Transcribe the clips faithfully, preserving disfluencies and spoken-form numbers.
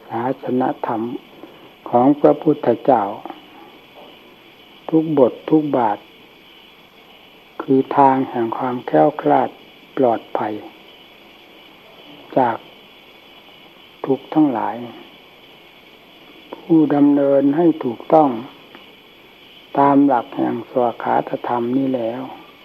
ศาสนธรรมของพระพุทธเจ้าทุกบททุกบาทคือทางแห่งความแคล้วคลาดปลอดภัยจากทุกข์ทั้งหลายผู้ดำเนินให้ถูกต้องตามหลักแห่งสวขาตธรรมนี้แล้ว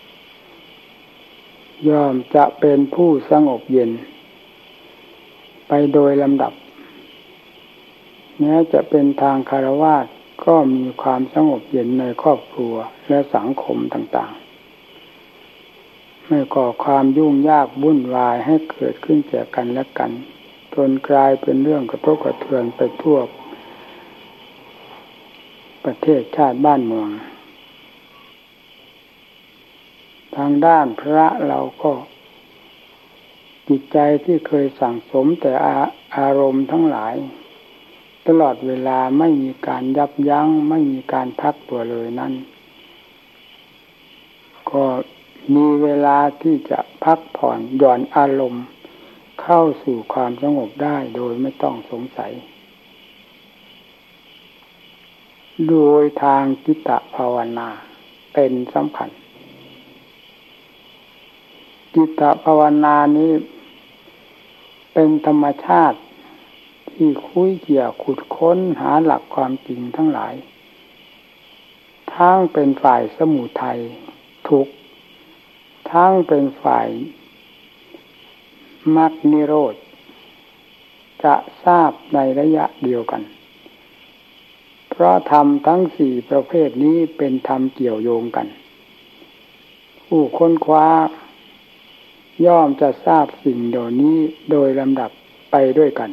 ย่อมจะเป็นผู้สงบเย็นไปโดยลำดับแม้จะเป็นทางคฤหัสถ์ก็มีความสงบเย็นในครอบครัวและสังคมต่างๆไม่ก่อความยุ่งยากวุ่นวายให้เกิดขึ้นแก่กันและกันจนกลายเป็นเรื่องกระทบกระเทือนไปทั่วประเทศชาติบ้านเมืองทางด้านพระเราก็จิตใจที่เคยสั่งสมแต่อาอารมณ์ทั้งหลายตลอดเวลาไม่มีการยับยั้งไม่มีการพักตัวเลยนั้นก็มีเวลาที่จะพักผ่อนหย่อนอารมณ์เข้าสู่ความสงบได้โดยไม่ต้องสงสัยโดยทางจิตตภาวนาเป็นสำคัญจิตตภาวนานี้เป็นธรรมชาติที่คุยเกี่ยวขุดค้นหาหลักความจริงทั้งหลายทั้งเป็นฝ่ายสมุทัยทุกข์ทั้งเป็นฝ่ายมรรคนิโรธจะทราบในระยะเดียวกันเพราะธรรมทั้งสี่ประเภทนี้เป็นธรรมเกี่ยวโยงกันผู้ค้นคว้าย่อมจะทราบสิ่งเหล่านี้โดยลำดับไปด้วยกัน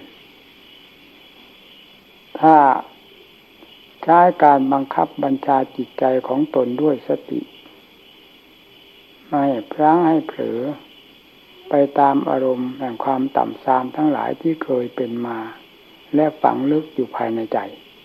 ถ้าใช้การบังคับบัญชาจิตใจของตนด้วยสติไม่พลั้งให้เผลอไปตามอารมณ์แห่งความต่ำทรามทั้งหลายที่เคยเป็นมาและฝังลึกอยู่ภายในใจ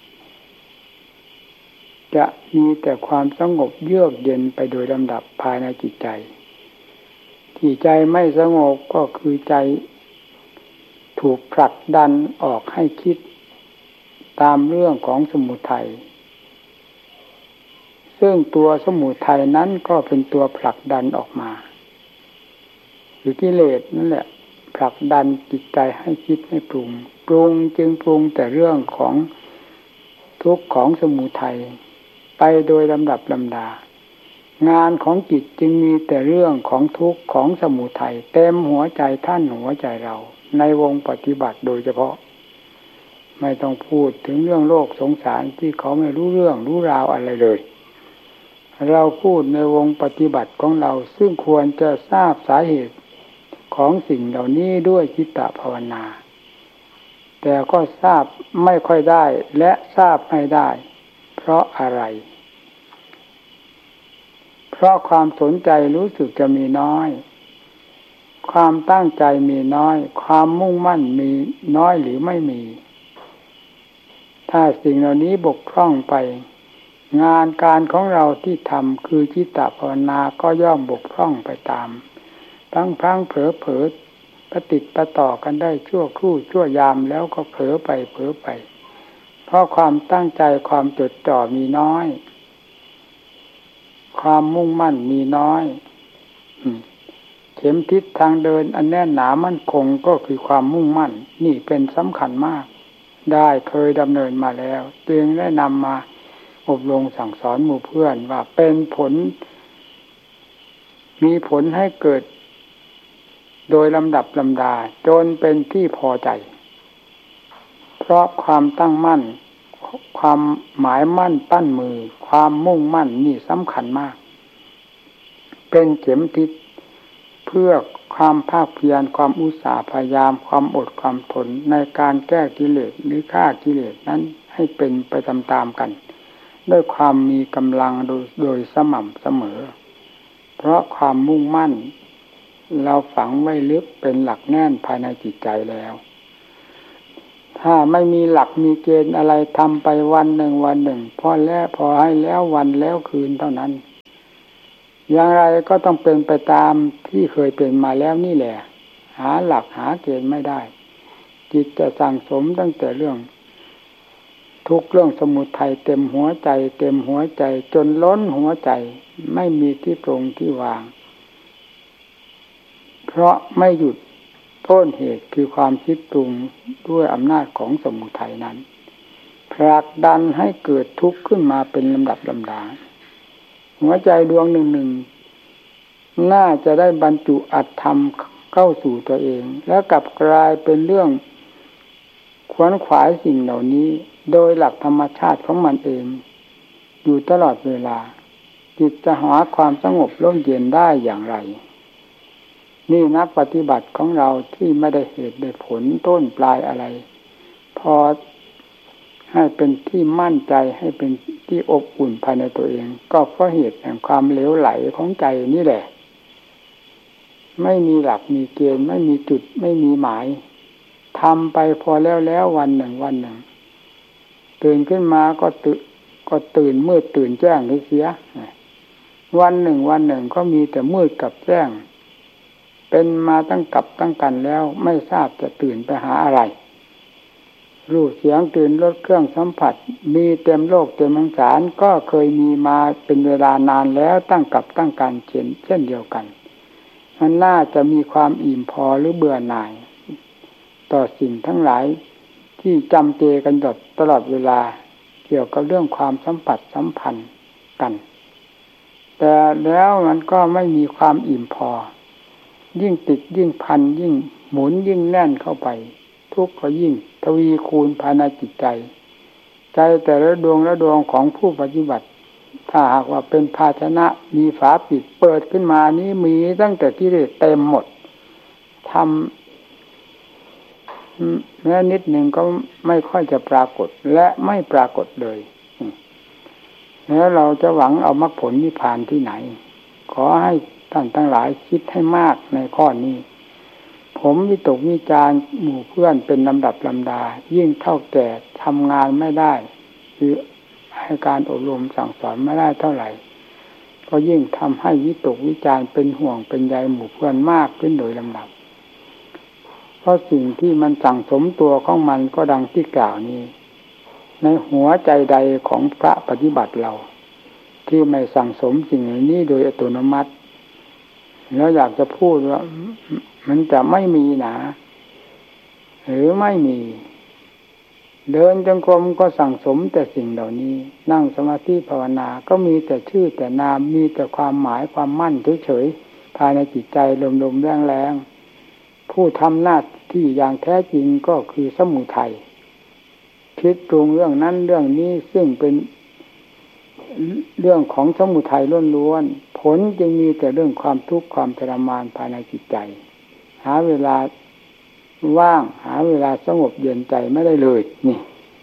จะมีแต่ความสงบเยือกเย็นไปโดยลำดับภายในจิตใจที่ใจไม่สงบก็คือใจถูกผลักดันออกให้คิดตามเรื่องของสมุทัยซึ่งตัวสมุทัยนั้นก็เป็นตัวผลักดันออกมาหรือกิเลสนั่นแหละผลักดันจิตใจให้คิดให้ปรุงปรุงจึงปรุงแต่เรื่องของทุกข์ของสมุทัยไปโดยลำดับลำดางานของจิตจึงมีแต่เรื่องของทุกข์ของสมุทัยเต็มหัวใจท่านหัวใจเราในวงปฏิบัติโดยเฉพาะไม่ต้องพูดถึงเรื่องโลกสงสารที่เขาไม่รู้เรื่องรู้ราวอะไรเลยเราพูดในวงปฏิบัติของเราซึ่งควรจะทราบสาเหตุของสิ่งเหล่านี้ด้วยจิตตภาวนาแต่ก็ทราบไม่ค่อยได้และทราบไม่ได้เพราะอะไรเพราะความสนใจรู้สึกจะมีน้อยความตั้งใจมีน้อยความมุ่งมั่นมีน้อยหรือไม่มีถ้าสิ่งเหล่านี้บกพร่องไปงานการของเราที่ทำคือจิตตภาวนาก็ย่อมบกพร่องไปตามพลั้งพลั้งเผลอเผลอปฏิติดประต่อกันได้ชั่วครู่ชั่วยามแล้วก็เผลอไปเผลอไปเพราะความตั้งใจความจดจ่อมีน้อยความมุ่งมั่นมีน้อยเข็มทิศทางเดินอันแน่นหนามั่นคงก็คือความมุ่งมั่นนี่เป็นสำคัญมากได้เคยดำเนินมาแล้วจึงได้นำมาอบรมสั่งสอนหมู่เพื่อนว่าเป็นผลมีผลให้เกิดโดยลำดับลำดาจนเป็นที่พอใจเพราะความตั้งมั่นความหมายมั่นปั้นมือความมุ่งมั่นนี่สำคัญมากเป็นเข็มทิศเพื่อความภาคเพียรความอุตสาห์พยายามความอดความทนในการแก้กิเลสหรือฆ่ากิเลสนั้นให้เป็นไปตามๆกันด้วยความมีกำลังโดยโดยสม่ำเสมอเพราะความมุ่งมั่นเราฝังไว้ลึกเป็นหลักแน่นภายในจิตใจแล้วถ้าไม่มีหลักมีเกณฑ์อะไรทำไปวันหนึ่งวันหนึ่งพอแล้วพอให้แล้ววันแล้วคืนเท่านั้นอย่างไรก็ต้องเป็นไปตามที่เคยเป็นมาแล้วนี่แหละหาหลักหาเกณฑ์ไม่ได้จิตจะสั่งสมตั้งแต่เรื่องทุกเรื่องสมุทัยเต็มหัวใจเต็มหัวใจจนล้นหัวใจไม่มีที่ตรงที่วางเพราะไม่หยุดต้นเหตุคือความคิดปรุงด้วยอำนาจของสมุทัยนั้นผลักดันให้เกิดทุกข์ขึ้นมาเป็นลำดับลำดาหัวใจดวงหนึ่งหนึ่งน่าจะได้บรรจุอัตธรรมเข้าสู่ตัวเองแล้วกลับกลายเป็นเรื่องขวนขวายสิ่งเหล่านี้โดยหลักธรรมชาติของมันเองอยู่ตลอดเวลาจิตจะหาความสงบร่มเย็นได้อย่างไรนี่นักปฏิบัติของเราที่ไม่ได้เหตุได้ผลต้นปลายอะไรพอให้เป็นที่มั่นใจให้เป็นที่อบอุ่นภายในตัวเองก็เพราะเหตุแห่งความเหลวไหลของใจนี่แหละไม่มีหลักมีเกณฑ์ไม่มีจุดไม่มีหมายทำไปพอแล้วแล้ววันหนึ่งวันหนึ่งตื่นขึ้นมาก็ตื่นก็ตื่นมืดตื่นแจ้งเสียวันหนึ่งวันหนึ่งก็มีแต่มืดกับแจ้งเป็นมาตั้งกับตั้งกันแล้วไม่ทราบจะตื่นไปหาอะไรรูปเสียงตื่นรสเครื่องสัมผัสมีเต็มโลกเต็มมังสารก็เคยมีมาเป็นเวลานานแล้วตั้งกับตั้งกันเช่นเช่นเดียวกันมันน่าจะมีความอิ่มพอหรือเบื่อหน่ายต่อสิ่งทั้งหลายที่จำเจกันตลอดเวลาเกี่ยวกับเรื่องความสัมผัสสัมพันธ์กันแต่แล้วมันก็ไม่มีความอิ่มพอยิ่งติดยิ่งพันยิ่งหมุนยิ่งแน่นเข้าไปทุกข์ก็ยิ่งทวีคูณภายในจิตใจใจแต่ละดวงละดวงของผู้ปฏิบัติถ้าหากว่าเป็นภาชนะมีฝาปิดเปิดขึ้นมานี้มีตั้งแต่กิเลสเต็มหมดทำแม้นิดหนึ่งก็ไม่ค่อยจะปรากฏและไม่ปรากฏเลยแล้วเราจะหวังเอามรรคผลนิพพานที่ไหนขอให้ท่านทั้งหลายคิดให้มากในข้อนี้ผมวิตกวิจารณ์หมู่เพื่อนเป็นลำดับลำดายิ่งเท่าแก่ทำงานไม่ได้คือให้การอบรมสั่งสอนไม่ได้เท่าไหร่ก็ยิ่งทำให้วิตกวิจารณ์เป็นห่วงเป็นใยหมู่เพื่อนมากขึ้นโดยลำดับเพราะสิ่งที่มันสั่งสมตัวของมันก็ดังที่กล่าวนี้ในหัวใจใดของพระปฏิบัติเราที่ไม่สั่งสมสิ่งนี้โดยอัตโนมัติแล้วอยากจะพูดว่ามันจะไม่มีนะหรือไม่มีเดินจงกรมก็สั่งสมแต่สิ่งเหล่านี้นั่งสมาธิภาวนาก็มีแต่ชื่อแต่นามมีแต่ความหมายความมั่นเฉยๆภายในจิตใจลมๆแรงๆผู้ทำหน้าที่อย่างแท้จริงก็คือสมุทัยคิดปรุงเรื่องนั้นเรื่องนี้ซึ่งเป็นเรื่องของสมุทัยล้วนๆผลจึงมีแต่เรื่องความทุกข์ความทรมานภายในจิตใจหาเวลาว่างหาเวลาสงบเย็นใจไม่ได้เลยนี่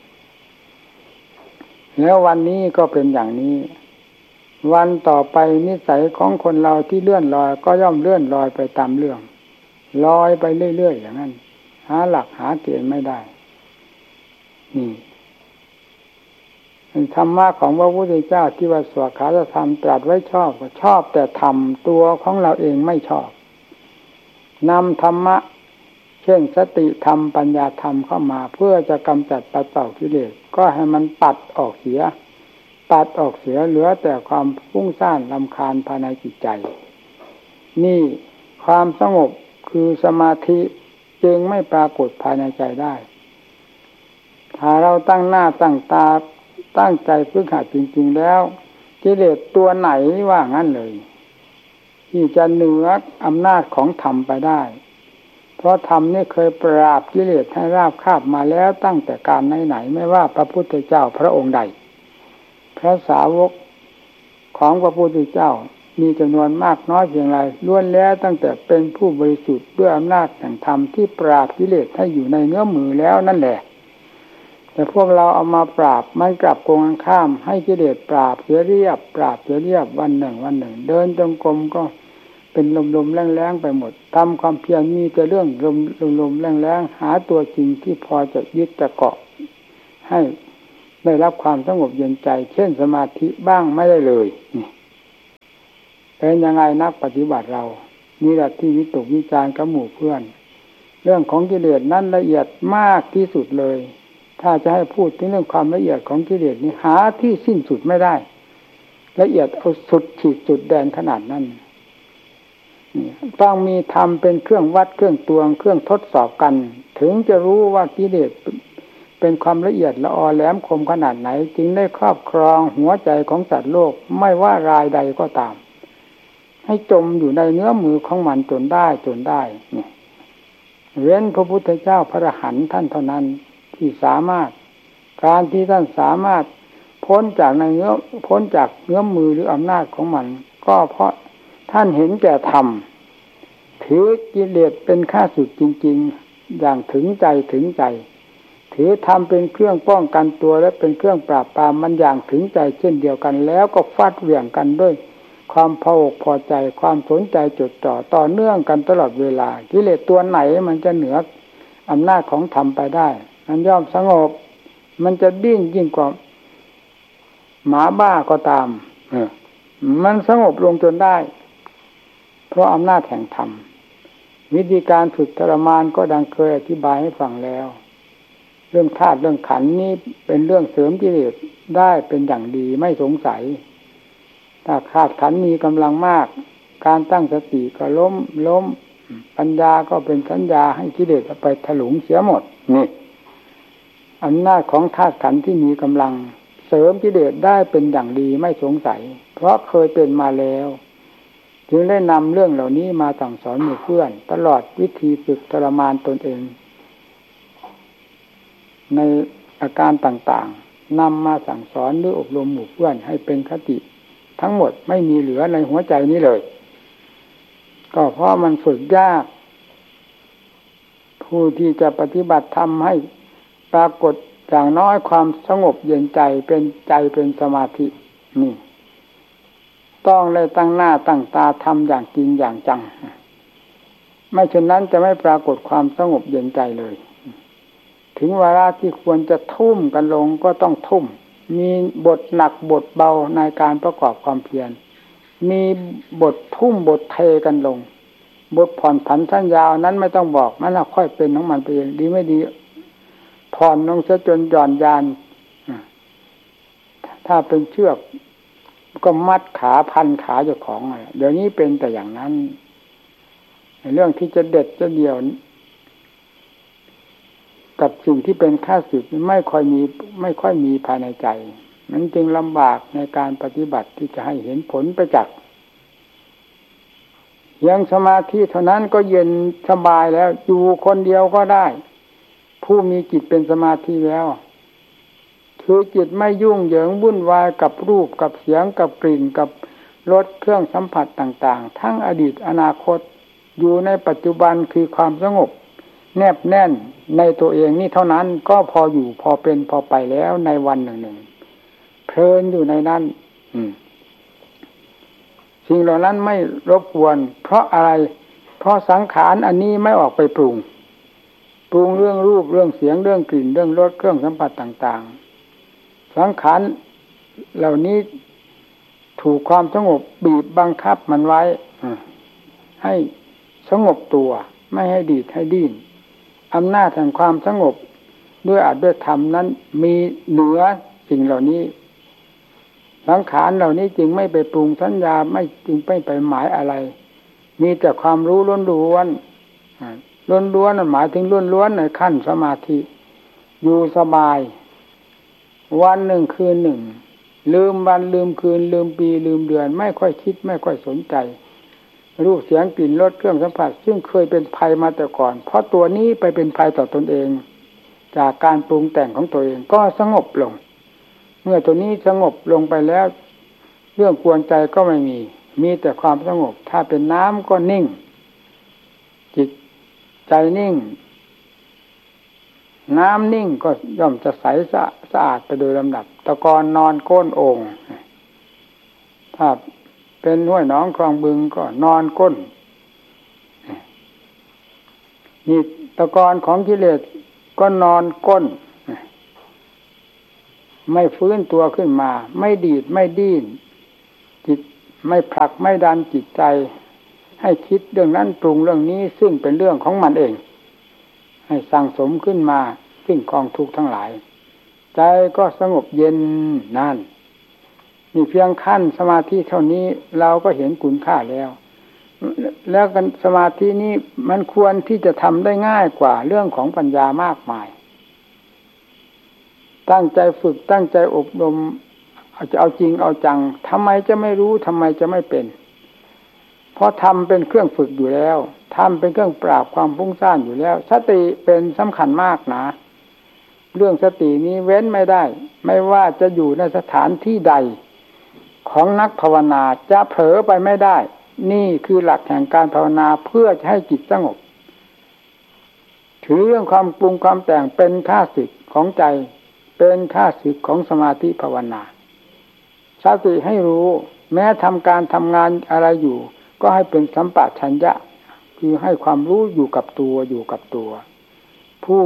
แล้ววันนี้ก็เป็นอย่างนี้วันต่อไปนิสัยของคนเราที่เลื่อนลอยก็ย่อมเลื่อนลอยไปตามเรื่องลอยไปเรื่อยๆอย่างนั้นหาหลักหาเกณฑ์ไม่ได้นี่ธรรมะของพระพุทธเจ้าที่ว่าสวขาตธรรมตรัสไว้ชอบก็ชอบแต่ธรรมตัวของเราเองไม่ชอบนำธรรมะเช่นสติธรรมปัญญาธรรมเข้ามาเพื่อจะกำจัดปัดเป่ากิเลสก็ให้มันปัดออกเสียปัดออกเสียเหลือแต่ความฟุ้งซ่านรำคาญภายในจิตใจนี่ความสงบคือสมาธิจึงไม่ปรากฏภายในใจได้ถ้าเราตั้งหน้าตั้งตาตั้งใจฝึกหัดจริงๆแล้วกิเลสตัวไหนว่างั้นเลยที่จะเหนืออำนาจของธรรมไปได้เพราะธรรมนี่เคยปราบกิเลสให้ราบคาบมาแล้วตั้งแต่การไหนๆไม่ว่าพระพุทธเจ้าพระองค์ใดพระสาวกของพระพุทธเจ้ามีจำนวนมากน้อยเพียงไรล้วนแล้วตั้งแต่เป็นผู้บริสุทธิ์ด้วยอำนาจแห่งธรรมที่ปราบกิเลสให้อยู่ในเงื้อมมือแล้วนั่นแหละแต่พวกเราเอามาปราบมันกลับโกงข้ามให้กิเลสปราบเสียเรียบปราบเสียเรียบวันหนึ่งวันหนึ่งเดินจงกรมก็เป็นลมๆแรงๆไปหมดทำความเพียรมีแต่เรื่องลมๆแรงๆหาตัวจริงที่พอจะยึดจะเกาะให้ได้รับความสงบเย็นใจเช่นสมาธิบ้างไม่ได้เลยนี่เป็นยังไงนักปฏิบัติเรานี่แหละที่วิตกวิจารณ์กับหมู่เพื่อนเรื่องของกิเลสนั้นละเอียดมากที่สุดเลยถ้าจะให้พูดถึงเรื่องความละเอียดของกิเลสนี้หาที่สิ้นสุดไม่ได้ละเอียดเอาสุดขีดสุดแดนขนาดนั้นต้องมีธรรมเป็นเครื่องวัดเครื่องตวงเครื่องทดสอบกันถึงจะรู้ว่ากิเลสเป็นความละเอียดละออแหลมคมขนาดไหนจึงได้ครอบครองหัวใจของสัตว์โลกไม่ว่ารายใดก็ตามให้จมอยู่ในเนื้อมือของมันจนได้จนได้เนี่ยเว้นพระพุทธเจ้าพระอรหันต์ท่านเท่านั้นที่สามารถการที่ท่านสามารถพ้นจากในเนื้อพ้นจากเนื้อมือหรืออำนาจของมันก็เพราะท่านเห็นแก่ธรรมถือกิเลสเป็นข้าศึกจริงๆอย่างถึงใจถึงใจถือธรรมเป็นเครื่องป้องกันตัวและเป็นเครื่องปราบปรามมันอย่างถึงใจเช่นเดียวกันแล้วก็ฟาดเหวี่ยงกันด้วยความพออกพอใจความสนใจจดจ่อต่อเนื่องกันตลอดเวลากิเลสตัวไหนมันจะเหนืออำนาจของธรรมไปได้มันย่อมสงบมันจะดิ้นยิ่งกว่าหมาบ้าก็ตามเออมันสงบลงจนได้เพราะอำนาจแห่งธรรมวิธีการฝึกทรมานก็ดังเคยอธิบายให้ฟังแล้วเรื่องธาตุเรื่องขันธ์นี้เป็นเรื่องเสริมกิเลสได้เป็นอย่างดีไม่สงสัยถ้าธาตุขันธ์มีกำลังมากการตั้งสติก็ล้มล้มปัญญาก็เป็นสัญญาให้กิเลสไปถลุงเสียหมดนี่อำนาจของธาตุขันธ์ที่มีกำลังเสริมกิเลสได้เป็นอย่างดีไม่สงสัยเพราะเคยเป็นมาแล้วจึงได้นำเรื่องเหล่านี้มาสั่งสอนหมู่เพื่อนตลอดวิธีฝึกทรมานตนเองในอาการต่างๆนำมาสั่งสอนหรืออบรมหมู่เพื่อนให้เป็นคติทั้งหมดไม่มีเหลือในหัวใจนี้เลยก็เพราะมันฝึกยากผู้ที่จะปฏิบัติทำให้ปรากฏอย่างน้อยความสงบเย็นใจเป็นใจเป็นสมาธินี่ต้องเลยตั้งหน้าตั้งตาทำอย่างจริงอย่างจังไม่เช่นนั้นจะไม่ปรากฏความสงบเย็นใจเลยถึงเวลาที่ควรจะทุ่มกันลงก็ต้องทุ่มมีบทหนักบทเบาในการประกอบความเพียรมีบททุ่มบทเทกันลงบทผ่อนผันสั้นยาวนั้นไม่ต้องบอกมันค่อยเป็นของมันไปเองดีไม่ดีผ่อนลงซะจนหย่อนยานถ้าเป็นเชือกก็มัดขาพันขาเจ้าของเดี๋ยวนี้เป็นแต่อย่างนั้นเรื่องที่จะเด็ดจะเดี่ยวกับสิ่งที่เป็นข้าศึกไม่ค่อยมีไม่ค่อยมีภายในใจนั้นจึงลำบากในการปฏิบัติที่จะให้เห็นผลประจักษ์ยังสมาธิเท่านั้นก็เย็นสบายแล้วอยู่คนเดียวก็ได้ผู้มีจิตเป็นสมาธิแล้วคือจิตไม่ยุ่งเหยิงวุ่นวายกับรูปกับเสียงกับกลิ่นกับรสเครื่องสัมผัสต่างๆทั้งอดีตอนาคตอยู่ในปัจจุบันคือความสงบแนบแน่นในตัวเองนี่เท่านั้นก็พออยู่พอเป็นพอไปแล้วในวันหนึ่งๆเพลินอยู่ในนั้นสิ่งเหล่านั้นไม่รบกวนเพราะอะไรเพราะสังขารอันนี้ไม่ออกไปปรุงปรุงเรื่องรูปเรื่องเสียงเรื่องกลิ่นเรื่องรสเครื่องสัมผัสต่างๆสังขารเหล่านี้ถูกความสงบบีบบังคับมันไว้ให้สงบตัวไม่ให้ดีดให้ดิ้นอำนาจแห่งความสงบด้วยอาจด้วยธรรมนั้นมีเหนือสิ่งเหล่านี้สังขารเหล่านี้จึงไม่ไปปรุงสัญญาไม่จึงไม่ไปหมายอะไรมีแต่ความรู้ล้วนๆล้วนๆนั่นหมายถึงล้วนๆในขั้นสมาธิอยู่สบายวันหนึ่งคืนหนึ่งลืมวันลืมคืนลืมปีลืมเดือนไม่ค่อยคิดไม่ค่อยสนใจรูปเสียงกลิ่นรสเครื่องสัมผัสซึ่งเคยเป็นภัยมาแต่ก่อนเพราะตัวนี้ไปเป็นภัยต่อตนเองจากการปรุงแต่งของตัวเองก็สงบลงเมื่อตัวนี้สงบลงไปแล้วเรื่องกวนใจก็ไม่มีมีแต่ความสงบถ้าเป็นน้ำก็นิ่งจิตใจนิ่งน้ำนิ่งก็ย่อมจะใสสะสะอาดไปโดยลำดับตะกอนนอนก้นโอ่งถ้าเป็นห้วยหนองคลองบึงก็นอนก้นนี่ตะกอนของกิเลสก็นอนก้นไม่ฟื้นตัวขึ้นมาไม่ดีดไม่ดิ้นจิตไม่ผลักไม่ดันจิตใจให้คิดเรื่องนั้นปรุงเรื่องนี้ซึ่งเป็นเรื่องของมันเองให้สั่งสมขึ้นมาซึ่งกองทุกข์ทั้งหลายใจก็สงบเย็นนั่นนี่เพียงขั้นสมาธิเท่านี้เราก็เห็นคุณค่าแล้วแล้วกันสมาธินี้มันควรที่จะทำได้ง่ายกว่าเรื่องของปัญญามากมายตั้งใจฝึกตั้งใจอบรมจะเอาจริงเอาจังทำไมจะไม่รู้ทำไมจะไม่เป็นเพราะทำเป็นเครื่องฝึกอยู่แล้วทำเป็นเครื่องปราบความฟุ้งซ่านอยู่แล้วสติเป็นสำคัญมากนะเรื่องสตินี้เว้นไม่ได้ไม่ว่าจะอยู่ในสถานที่ใดของนักภาวนาจะเผลอไปไม่ได้นี่คือหลักแห่งการภาวนาเพื่อจะให้จิตสงบถือเรื่องความปรุงความแต่งเป็นข้าศึกของใจเป็นข้าศึกของสมาธิภาวนาสติให้รู้แม้ทำการทำงานอะไรอยู่ก็ให้เป็นสัมปชัญญะคือให้ความรู้อยู่กับตัวอยู่กับตัวผู้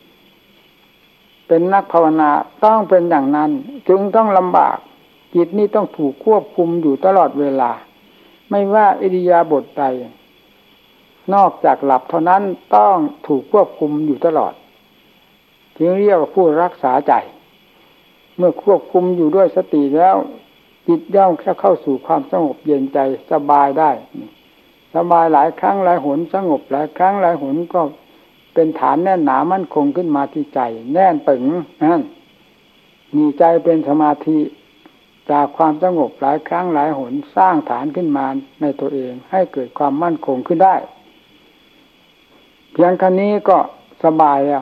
เป็นนักภาวนาต้องเป็นอย่างนั้นจึงต้องลำบากจิตนี้ต้องถูกควบคุมอยู่ตลอดเวลาไม่ว่าอิริยาบถใดนอกจากหลับเท่านั้นต้องถูกควบคุมอยู่ตลอดจึงเรียกว่าผู้รักษาใจเมื่อควบคุมอยู่ด้วยสติแล้วจิตย่อมจะเข้าสู่ความสงบเย็นใจสบายได้สบายหลายครั้งหลายหนสงบหลายครั้งหลายหนก็เป็นฐานแน่นหนามั่นคงขึ้นมาที่ใจแน่นปึงนั่นมีใจเป็นสมาธิจากความสงบหลายครั้งหลายหนสร้างฐานขึ้นมาในตัวเองให้เกิดความมั่นคงขึ้นได้เพียงแค่นี้ก็สบายแล้ว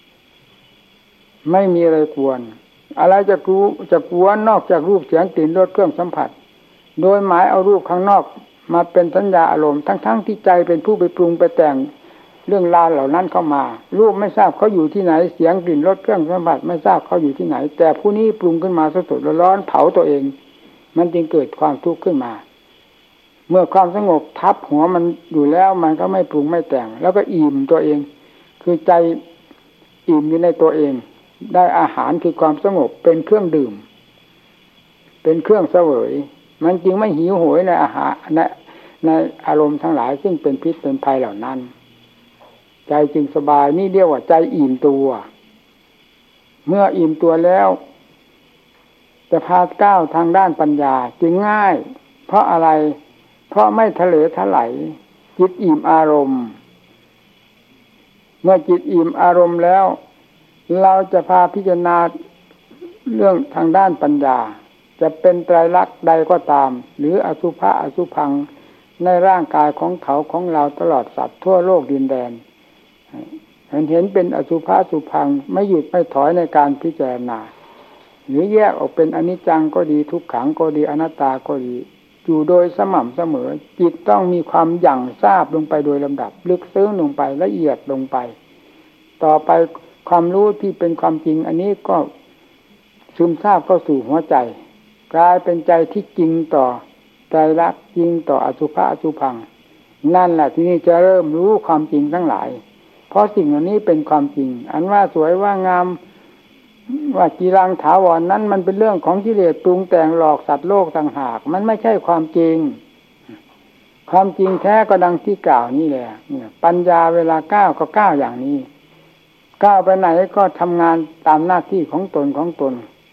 ไม่มีอะไรกวนอะไรจะกลัวจะกวนนอกจากรูปเสียงกลิ่นรสเครื่องสัมผัสโดยหมายเอารูปข้างนอกมาเป็นสัญญาอารมณ์ทั้งๆที่ใจเป็นผู้ไปปรุงไปแต่งเรื่องราวเหล่านั้นเข้ามารูปไม่ทราบเขาอยู่ที่ไหนเสียงกลิ่นรสเครื่องสัมผัสไม่ทราบเขาอยู่ที่ไหนแต่ผู้นี้ปรุงขึ้นมาสดๆร้อนๆเผาตัวเองมันจึงเกิดความทุกข์ขึ้นมาเมื่อความสงบทับหัวมันอยู่แล้วมันก็ไม่ปรุงไม่แต่งแล้วก็อิ่มตัวเองคือใจอิ่มอยู่ในตัวเองได้อาหารคือความสงบเป็นเครื่องดื่มเป็นเครื่องเสวยมันจึงไม่หิวโหยในอาหารในในอารมณ์ทั้งหลายซึ่งเป็นพิษเป็นภัยเหล่านั้นใจจึงสบายนี่เรียกว่าใจอิ่มตัวเมื่ออิ่มตัวแล้วจะพาก้าวทางด้านปัญญาจึงง่ายเพราะอะไรเพราะไม่ทะเลทลายจิตอิ่มอารมณ์เมื่อจิตอิ่มอารมณ์แล้วเราจะพาพิจารณาเรื่องทางด้านปัญญาจะเป็นไตรลักษณ์ใดก็ตามหรืออสุภะอสุภังในร่างกายของเขาของเราตลอดสัตว์ทั่วโลกดินแดนเห็นเห็นเป็นอสุภะอสุภังไม่หยุดไม่ถอยในการพิจารณาหรือแยกออกเป็นอนิจจังก็ดีทุกขังก็ดีอนัตตาก็ดีอยู่โดยสม่ำเสมอจิตต้องมีความหยั่งทราบลงไปโดยลำดับลึกซึ้งลงไปละเอียดลงไปต่อไปความรู้ที่เป็นความจริงอันนี้ก็ซึมซาบเข้าสู่หัวใจกลายเป็นใจที่จริงต่อใจรักจริงต่ออสุภะอสุภังนั่นแหละที่นี่จะเริ่มรู้ความจริงทั้งหลายเพราะสิ่งเหล่านี้เป็นความจริงอันว่าสวยว่างามว่ากีรังถาวร น, นั้นมันเป็นเรื่องของกิเลสปรุงแต่งหลอกสัตว์โลกต่างหากมันไม่ใช่ความจริงความจริงแท้ก็ดังที่กล่าวนี่แหละเนี่ยปัญญาเวลาก้าวก็ก้าวอย่างนี้ก้าวไปไหนก็ทำงานตามหน้าที่ของตนของตน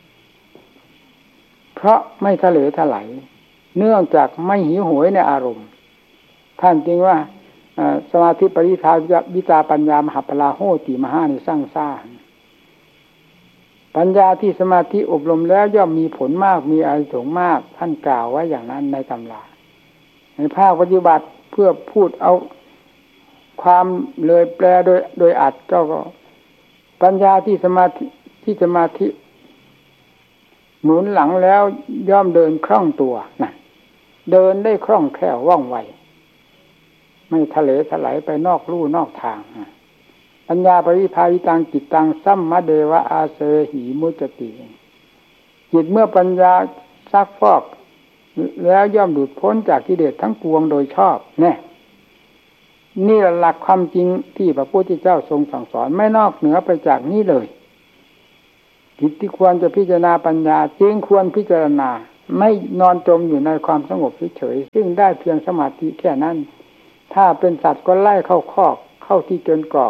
เพราะไม่ทะเลทลายเนื่องจากไม่หิวโหยในอารมณ์ท่านจริงว่าสมาธิปริทาวิตาปัญญามหาปลาโหติมหานิสร้างสร้างปัญญาที่สมาธิอบรมแล้วย่อมมีผลมากมีอานิสงส์มากท่านกล่าวไว้อย่างนั้นในตำราในภาคปฏิบัติเพื่อพูดเอาความเลยแปลโดยโดยอัดก็ปัญญาที่สมาธิที่สมาธิหนุนหลังแล้วย่อมเดินคล่องตัวนะเดินได้คล่องแคล่วว่องไวไม่ทะเลถลายไปนอกลู่นอกทางปัญญาปริภาวิตังจิตตังสัมมะเดวะอาเสหิมุจติจิตเมื่อปัญญาซักฟอกแล้วย่อมหลุดพ้นจากกิเลสทั้งปวงโดยชอบแน่นี่หลักความจริงที่พระพุทธเจ้าทรงสั่งสอนไม่นอกเหนือไปจากนี้เลยกิจที่ควรจะพิจารณาปัญญาจึงควรพิจารณาไม่นอนจมอยู่ในความสงบเฉยๆซึ่งได้เพียงสมาธิแค่นั้นถ้าเป็นสัตว์ก็ไล่เข้าคอกเข้าที่จนกรอก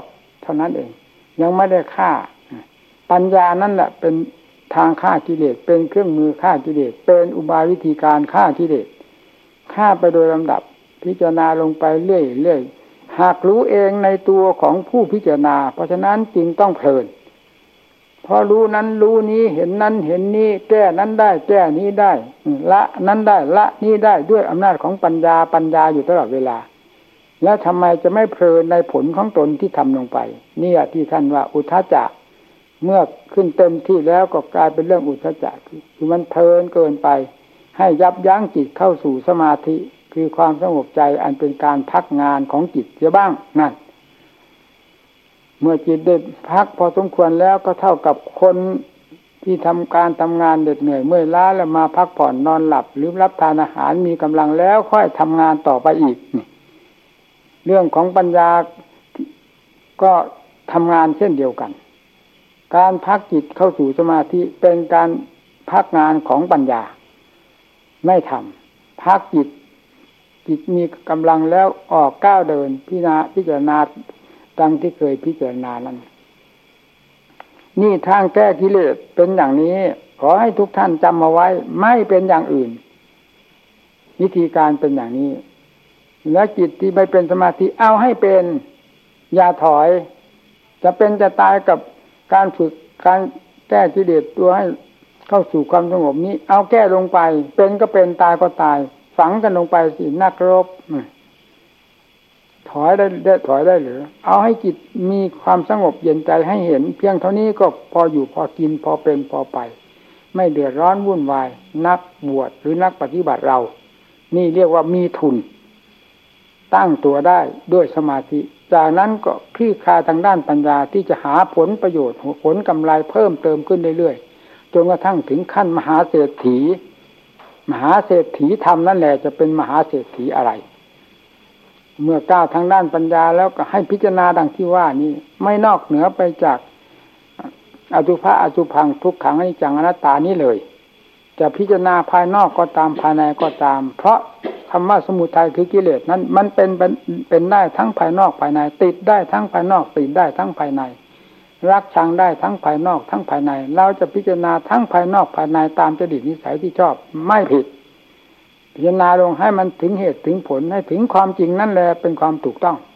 เท่านั้นเองยังไม่ได้ฆ่าปัญญานั่นแหละเป็นทางฆ่ากิเลสเป็นเครื่องมือฆ่ากิเลสเป็นอุบายวิธีการฆ่ากิเลสฆ่าไปโดยลำดับพิจารณาลงไปเรื่อยๆหากรู้เองในตัวของผู้พิจารณาเพราะฉะนั้นจึงต้องเพลินพอรู้นั้นรู้นี้เห็นนั้นเห็นนี้แก้นั้นได้แก้นี้ได้ละนั้นได้ละนี้ได้ด้วยอำนาจของปัญญาปัญญาอยู่ตลอดเวลาแล้วทำไมจะไม่เพลินในผลของตนที่ทำลงไปนี่ที่ท่านว่าอุทธัจจะเมื่อขึ้นเต็มที่แล้วก็กลายเป็นเรื่องอุทธัจจะคือมันเพลินเกินไปให้ยับยั้งจิตเข้าสู่สมาธิคือความสงบใจอันเป็นการพักงานของจิตเสียบ้างนั่นเมื่อจิตได้พักพอสมควรแล้วก็เท่ากับคนที่ทำการทำงานเหน็ดเหนื่อยเมื่อยล้าแล้วมาพักผ่อนนอนหลับหรือรับทานอาหารมีกำลังแล้วค่อยทำงานต่อไปอีกนี่เรื่องของปัญญาก็ทำงานเช่นเดียวกันการพักจิตเข้าสู่สมาธิเป็นการพักงานของปัญญาไม่ทำพักจิตจิตมีกำลังแล้วออกก้าวเดินพิจารณาพิจารณาดังที่เคยพิจารณานั้นนี่ทางแก้กิเลสเป็นอย่างนี้ขอให้ทุกท่านจำเอาไว้ไม่เป็นอย่างอื่นวิธีการเป็นอย่างนี้และจิตที่ไม่เป็นสมาธิเอาให้เป็นอย่าถอยจะเป็นจะตายกับการฝึกการแก้กิเลสตัวให้เข้าสู่ความสงบนี้เอาแก้ลงไปเป็นก็เป็นตายก็ตายฝังกันลงไปสินักรบถอยได้ได้ถอยได้หรือเอาให้จิตมีความสงบเย็นใจให้เห็นเพียงเท่านี้ก็พออยู่พอกินพอเป็นพอไปไม่เดือดร้อนวุ่นวายนักบวชหรือนักปฏิบัติเรานี่เรียกว่ามีทุนตั้งตัวได้ด้วยสมาธิจากนั้นก็คลี่คลายทางด้านปัญญาที่จะหาผลประโยชน์ผลกำไรเพิ่มเติมขึ้นเรื่อยๆจนกระทั่งถึงขั้นมหาเศรษฐีมหาเศรษฐีธรรมนั่นแหละจะเป็นมหาเศรษฐีอะไรเมื่อก้าวทางด้านปัญญาแล้วก็ให้พิจารณาดังที่ว่านี้ไม่นอกเหนือไปจากอสุภะอสุพังทุกขังอนิจจังอนัตตานี้เลยจะพิจารณาภายนอกก็ตามภายในก็ตามเพราะคำว่าสมุทัยคือกิเลสนั้นมันเป็นเป็นได้ทั้งภายนอกภายในติดได้ทั้งภายนอกติดได้ทั้งภายในรักชังได้ทั้งภายนอกทั้งภายในเราจะพิจารณาทั้งภายนอกภายในตามจริตนิสัยที่ชอบไม่ผิดพิจารณาลงให้มันถึงเหตุถึงผลให้ถึงความจริงนั่นแหละเป็นความถูกต้อง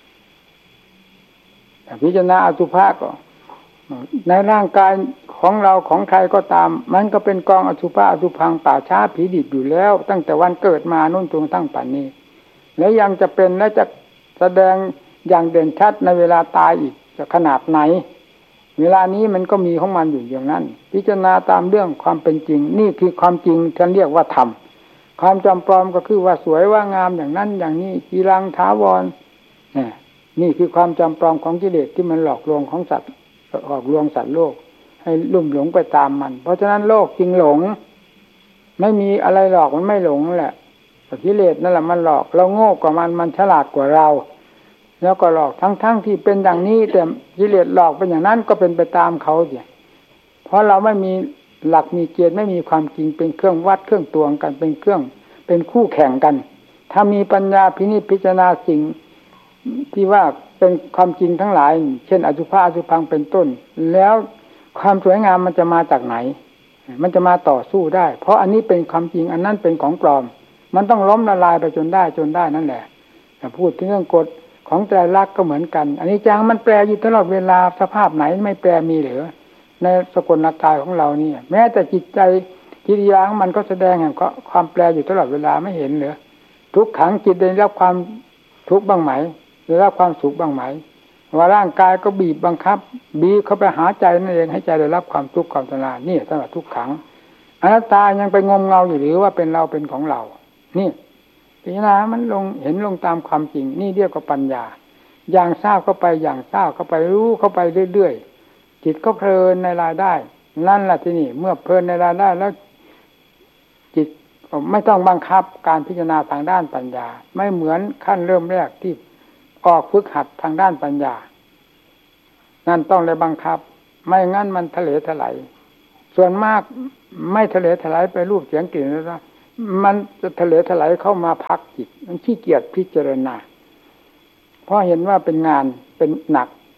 แต่พิจารณาอสุภะก็ในร่างกายของเราของใครก็ตามมันก็เป็นกองอสุภะอสุพังป่าช้าผีดิบอยู่แล้วตั้งแต่วันเกิดมานู่นจนทั้งป่านนี้แล้วยังจะเป็นและจะแสดงอย่างเด่นชัดในเวลาตายอีกจะขนาดไหนเวลานี้มันก็มีของมันอยู่อย่างนั้นพิจารณาตามเรื่องความเป็นจริงนี่คือความจริงที่เรียกว่าธรรมความจำปลอมก็คือว่าสวยว่างามอย่างนั้นอย่างนี้กีรังถาวรนี่นี่คือความจำปลอมของกิเลสที่มันหลอกลวงของสัตว์หลอกลวงสัตว์โลกให้ลุ่มหลงไปตามมันเพราะฉะนั้นโลกจึงหลงไม่มีอะไรหลอกมันไม่หลงแหละกิเลสนั่นแหละมันหลอกเราโง่กว่ามันมันฉลาดกว่าเราแล้วก็หลอกทั้งๆ ท, ที่เป็นอย่างนี้แต่กิเลสหลอกเป็นอย่างนั้นก็เป็นไปตามเขาสิเพราะเราไม่มีหลักมีเกณฑ์ไม่มีความจริงเป็นเครื่องวัดเครื่องตวงกันเป็นเครื่องเป็นคู่แข่งกันถ้ามีปัญญาพินิจพิจารณาสิ่งที่ว่าเป็นความจริงทั้งหลายเช่นอสุภะอสุภังเป็นต้นแล้วความสวยงามมันจะมาจากไหนมันจะมาต่อสู้ได้เพราะอันนี้เป็นความจริงอันนั้นเป็นของปลอมมันต้องล้มละลายไปจนได้จนได้นั่นแหละแต่พูดถึงเรื่องกฎของไตรลักษณ์ก็เหมือนกันอันนี้จังมันแปรอยู่ตลอดเวลาสภาพไหนไม่แปรมีหรือในสกลกายของเรานี่แม้แต่จิตใจกิริยาของมันก็แสดงแห่งความแปรอยู่ตลอดเวลาไม่เห็นเหรอทุกขังจิตได้รับความทุกข์บ้างไหมได้รับความสุขบ้างไหมว่าร่างกายก็บีบบังคับบีบเข้าไปหาใจนั่นเองให้ใจได้รับความทุกข์ความทรมานนี่สำหรับทุกขังอนัตตายังไปงมเงาอยู่หรือว่าเป็นเราเป็นของเรานี่พิจารณามันลงเห็นลงตามความจริงนี่เรียกว่าปัญญาอย่างทราบเข้าไปอย่างทราบเข้าไปรู้เข้าไปเรื่อยๆจิตก็เพลินในรายได้นั่นแหละที่นี่เมื่อเพลินในรายได้แล้วจิตไม่ต้องบังคับการพิจารณาทางด้านปัญญาไม่เหมือนขั้นเริ่มแรกที่ออกฝึกหัดทางด้านปัญญานั่นต้องเลยบังคับไม่งั้นมันทะเลถลายส่วนมากไม่ทะเลถลายไปรูปเสียงกลิ่นแล้วมันจะทะเลถลายเข้ามาพักจิตมันขี้เกียจพิจารณาเพราะเห็นว่าเป็นงานเป็นหนัก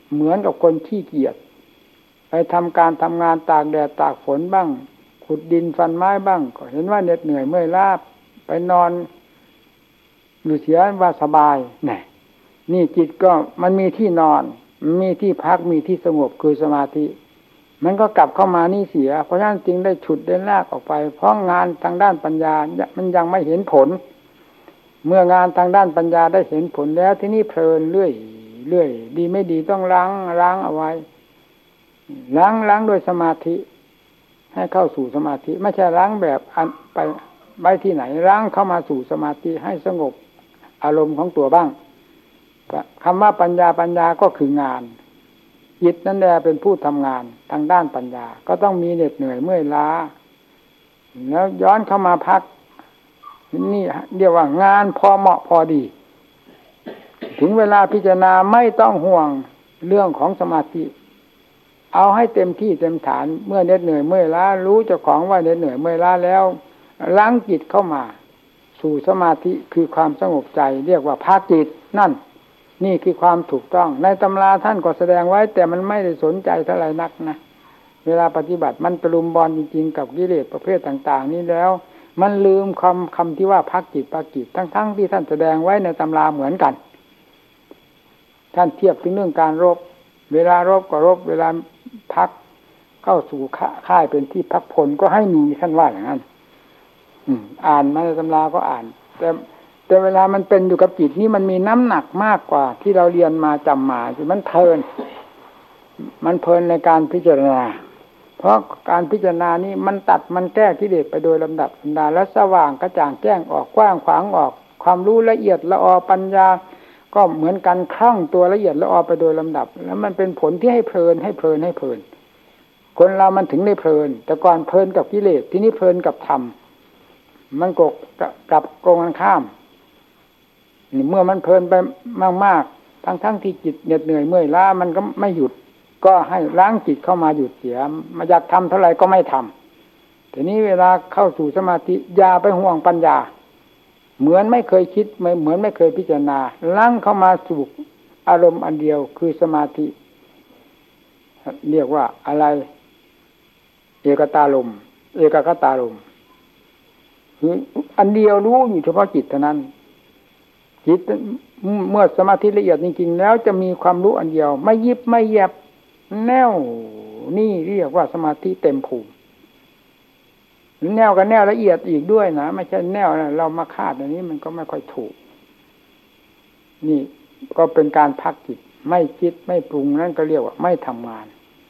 เหมือนกับคนขี้เกียจไปทำการทำงานตากแดดตากฝนบ้างขุดดินฟันไม้บ้างก็เห็นว่าเหน็ดเหนื่อยเมื่อยล้าไปนอนอยู่เสียว่าสบายแน่นี่จิตก็มันมีที่นอนมีที่พักมีที่สงบคือสมาธิมันก็กลับเข้ามานี่เสียเพราะฉะนั้นจึงได้ฉุดได้ลากออกไปเพราะงานทางด้านปัญญามันยังไม่เห็นผลเมื่องานทางด้านปัญญาได้เห็นผลแล้วที่นี่เพลินเรื่อยเรื่อยดีไม่ดีต้องล้างล้างเอาไว้ล้างล้างโดยสมาธิให้เข้าสู่สมาธิไม่ใช่ล้างแบบอันไปไว้ที่ไหนล้างเข้ามาสู่สมาธิให้สงบอารมณ์ของตัวบ้างคำว่าปัญญาปัญญาก็คืองานจิตนั่นแหละเป็นผู้ทำงานทางด้านปัญญาก็ต้องมีเหน็ดเหนื่อยเมื่อยล้าแล้วย้อนเข้ามาพักนี่เรียกว่างานพอเหมาะพอดีถึงเวลาพิจารณาไม่ต้องห่วงเรื่องของสมาธิเอาให้เต็มที่เต็มฐานเมื่อเหน็ดเหนื่อยเมื่อยล้ารู้เจ้าของว่าเหน็ดเหนื่อยเมื่อยล้าแล้วล้างจิตเข้ามาสู่สมาธิคือความสงบใจเรียกว่าภาคจิตนั่นนี่คือความถูกต้องในตำราท่านก็แสดงไว้แต่มันไม่ได้สนใจเท่าไหร่นักนะเวลาปฏิบัติมันตะลุมบอลจริงๆกับกิเลสประเภทต่างๆนี้แล้วมันลืมคำคำที่ว่าพักจิตพักจิตทั้งๆที่ท่านแสดงไว้ในตำราเหมือนกันท่านเทียบถึงเรื่องการรบเวลารบก็รบเวลาพักเข้าสู่ค่ายเป็นที่พักผลก็ให้มีท่านว่าอย่างนั้นอ่านมาในตำราก็อ่านแต่แต่เวลามันเป็นอยู่กับจิตนี่มันมีน้ำหนักมากกว่าที่เราเรียนมาจำมาคือมันเพลินมันเพลินในการพิจารณาเพราะการพิจารณานี้มันตัดมันแก้กิเลสไปโดยลำดับลำดาและสว่างกระจ่างแจ้งออกกว้างขวางออกความรู้ละเอียดละออปัญญาก็เหมือนกันคล่องตัวละเอียดละออไปโดยลำดับแล้วมันเป็นผลที่ให้เพลินให้เพลินให้เพลินคนเรามันถึงได้เพลินแต่ก่อนเพลินกับกิเลสที่นี้เพลินกับธรรมมันกกลับตรงกันข้ามนี่เมื่อมันเพลินไปมากๆทั้งๆที่จิตเหน็ดเหนื่อยเมื่อยล้ามันก็ไม่หยุดก็ให้ล้างจิตเข้ามาหยุดเสียมาอยากทำเท่าไหร่ก็ไม่ทำทีนี้เวลาเข้าสู่สมาธิอย่าไปห่วงปัญญาเหมือนไม่เคยคิดเหมือนไม่เคยพิจารณาล้างเข้ามาสู่อารมณ์อันเดียวคือสมาธิเรียกว่าอะไรเอกตารมณ์เอกคตารมณ์คืออันเดียวรู้อยู่เฉพาะจิตเท่านั้นจิตเมื่อสมาธิละเอียดจริงๆแล้วจะมีความรู้อันเดียวไม่ยิบไม่แยบแนวนี่เรียกว่าสมาธิเต็มภูมิแนวกับแนวละเอียดอีกด้วยนะไม่ใช่แนวนะเรามาคาดอันนี้มันก็ไม่ค่อยถูกนี่ก็เป็นการพักจิตไม่คิดไม่ปรุงนั่นก็เรียกว่าไม่ทำงาน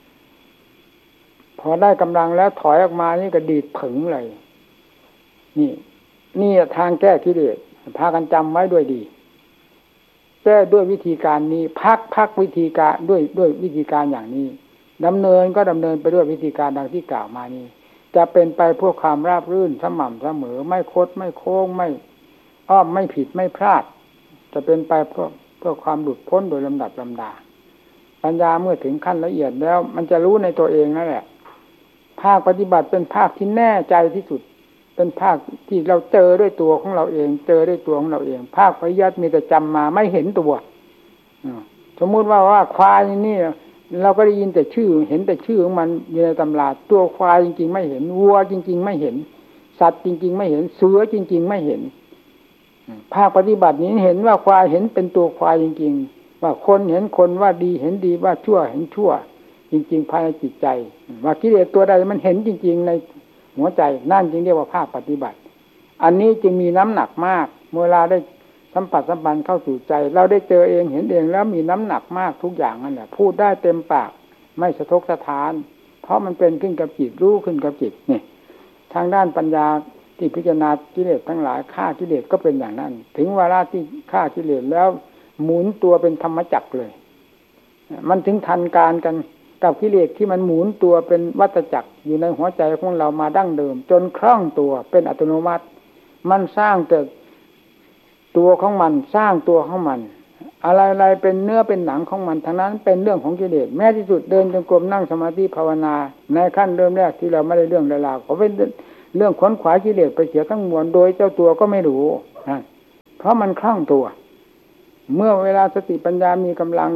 พอได้กำลังแล้วถอยออกมานี่ก็ดีดผึ่งเลยนี่นี่ทางแก้กิเลสพากันจำไว้ด้วยดีแก้ด้วยวิธีการนี้พักพักวิธีการด้วยด้วยวิธีการอย่างนี้ดำเนินก็ดำเนินไปด้วยวิธีการดังที่กล่าวมานี้จะเป็นไปเพื่อความราบรื่นสม่ำเสมอไม่คดไม่โค้งไม่อ้อมไม่ผิดไม่พลาดจะเป็นไปเพื่อเพื่อความหลุดพ้นโดยลำดับลำดาปัญญาเมื่อถึงขั้นละเอียดแล้วมันจะรู้ในตัวเองนั่นแหละภาคปฏิบัติเป็นภาคที่แน่ใจที่สุดเป็นภาคที่เราเจอด้วยตัวของเราเองเจอด้วยตัวของเราเองภาคปริยัติมีแต่จำมาไม่เห็นตัวสมมุติว่าว่าควายนี่เราก็ได้ยินแต่ชื่อเห็นแต่ชื่อของมันอยู่ในตำราตัวควายจริงๆไม่เห็นวัวจริงๆไม่เห็นสัตว์จริงๆไม่เห็นเสือจริงๆไม่เห็นภาคปฏิบัตินี้เห็นว่าควายเห็นเป็นตัวควายจริงๆว่าคนเห็นคนว่าดีเห็นดีว่าชั่วเห็นชั่วจริงๆภายในจิตใจว่ากิเลสตัวใดมันเห็นจริงๆในหัวใจนั่นจึงเรียกว่าภาคปฏิบัติอันนี้จึงมีน้ำหนักมากเวลาได้สัมผัสสัมพันธ์เข้าสู่ใจเราได้เจอเองเห็นเองแล้วมีน้ำหนักมากทุกอย่างนั่นแหละพูดได้เต็มปากไม่สะทกสะท้านเพราะมันเป็นขึ้นกับจิตรู้ขึ้นกับจิตนี่ทางด้านปัญญาที่พิจารณากิเลสทั้งหลายฆ่ากิเลสก็เป็นอย่างนั้นถึงเวลาที่ฆ่ากิเลสแล้วหมุนตัวเป็นธรรมจักรเลยมันถึงทันการกันกับกิเลสที่มันหมุนตัวเป็นวัฏจักรอยู่ในหัวใจของเรามาดั้งเดิมจนคล่องตัวเป็นอัตโนมัติมันสร้างแต่ตัวของมันสร้างตัวของมันอะไรๆเป็นเนื้อเป็นหนังของมันทั้งนั้นเป็นเรื่องของกิเลสแม้ที่สุดเดินจงกรมนั่งสมาธิภาวนาในขั้นเริ่มแรกที่เราไม่ได้เรื่องราวก็เป็นเรื่องขวนขวายกิเลสไปเสียทั้งมวลโดยเจ้าตัวก็ไม่รู้เพราะมันคล่องตัวเมื่อเวลาสติปัญญามีกำลัง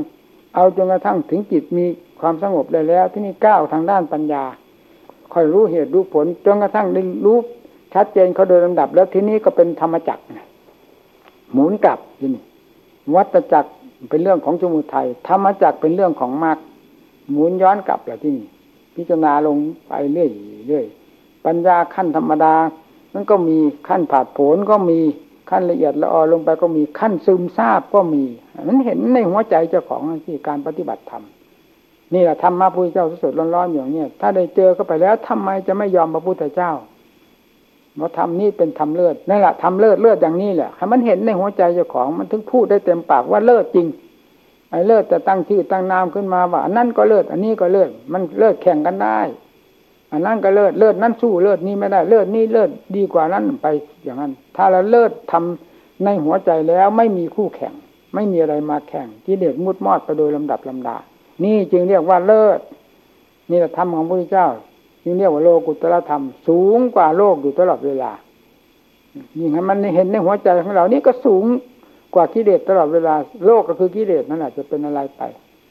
เอาจนกระทั่งถึงจิตมีความสงบได้แล้วที่นี่ก้าวทางด้านปัญญาค่อยรู้เหตุรู้ผลจนกระทั่งได้รู้ชัดเจนเขาโดยลำดับแล้วที่นี้ก็เป็นธรรมจักรหมุนกลับที่นี่วัฏจักรเป็นเรื่องของสมุทัยธรรมจักรเป็นเรื่องของมรรคหมุนย้อนกลับแล้วที่นี่พิจารณาลงไปเรื่อยเรื่อยปัญญาขั้นธรรมดามันก็มีขั้นผาดโผนก็มีขั้นละเอียดละออลงไปก็มีขั้นซึมซาบก็มีมันเห็นในหัวใจเจ้าของที่การปฏิบัติธรรมนี่แหละธรรมะพระพุทธเจ้าสดๆร้อนๆอย่างนี้ถ้าได้เจอเข้าไปแล้วทำไมจะไม่ยอมพระพุทธเจ้าเพราะธรรมนี่เป็นธรรมเลิศนั่นแหละธรรมเลิศเลิศอย่างนี้แหละให้มันเห็นในหัวใจเจ้าของมันถึงพูดได้เต็มปากว่าเลิศจริงไอ้เลิศแต่ตั้งชื่อตั้งนามขึ้นมาว่าอันนั้นก็เลิศอันนี้ก็เลิศมันเลิศแข่งกันได้อันนั้นก็เลิศเลิศนั้นสู้เลิศนี้ไม่ได้เลิศนี้เลิศดีกว่านั้นไปอย่างนั้นถ้าเราเลิศทำในหัวใจแล้วไม่มีคู่แข่งไม่มีอะไรมาแข่งกิเลสมุดมอดไปโดยลำดับลำดานี่จึงเรียกว่าเลิศนี่แหละธรรมของพระพุทธเจ้าจึงเรียกว่าโลกุตตรธรรมสูงกว่าโลกอยู่ตลอดเวลายิ่งให้มันเห็นในหัวใจของเรานี่ก็สูงกว่ากิเลสตลอดเวลาโลกก็คือกิเลสนั่นแหละจะเป็นอะไรไป